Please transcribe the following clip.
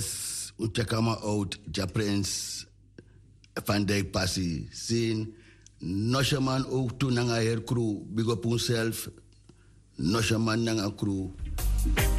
yes, Uchakama out, Japrins, Van Dijk Passie, zien, Noshaman ook toen naar haar crew, big up onszelf, Noshaman naar haar crew.